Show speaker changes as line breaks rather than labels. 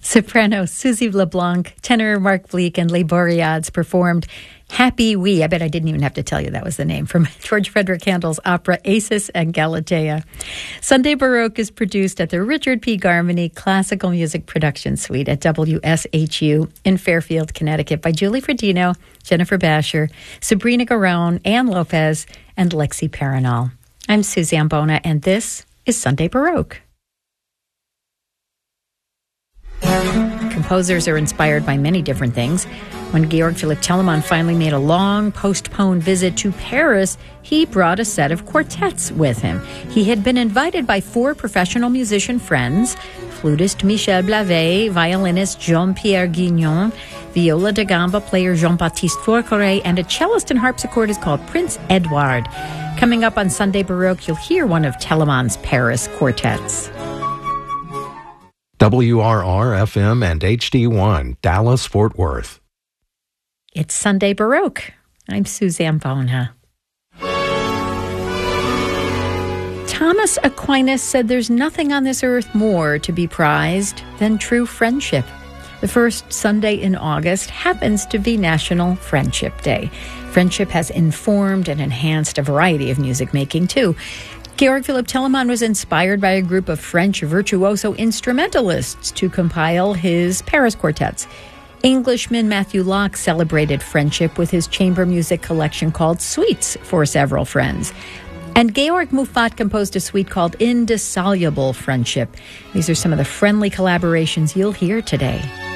Soprano Susie LeBlanc, tenor Mark Bleek, and Les Boreads performed Happy We. I bet I didn't even have to tell you that was the name, from George Frederick Handel's opera Acis and Galatea. Sunday Baroque is produced at the Richard P. Garmany Classical Music Production Suite at WSHU in Fairfield, Connecticut by Julie Fredino, Jennifer Basher, Sabrina Garone, Ann Lopez, and Lexi Paranol. I'm Suzanne Bona, and this is Sunday Baroque. Composers are inspired by many different things. When Georg Philipp Telemann finally made a long postponed visit to Paris, he brought a set of quartets with him. He had been invited by 4 professional musician friends: flutist Michel Blavet, violinist Jean-Pierre Guignon, viola da gamba player Jean-Baptiste Fourcret, and a cellist and harpsichordist called Prince Edward. Coming up on Sunday Baroque, you'll hear one of Telemann's Paris quartets.
WRR-FM and HD1, Dallas-Fort Worth.
It's Sunday Baroque. I'm Suzanne Bona. Thomas Aquinas said there's nothing on this earth more to be prized than true friendship. The first Sunday in August happens to be National Friendship Day. Friendship has informed and enhanced a variety of music making, too. Georg Philipp Telemann was inspired by a group of French virtuoso instrumentalists to compile his Paris quartets. Englishman Matthew Locke celebrated friendship with his chamber music collection called Suites for Several Friends. And Georg Muffat composed a suite called Indissoluble Friendship. These are some of the friendly collaborations you'll hear today.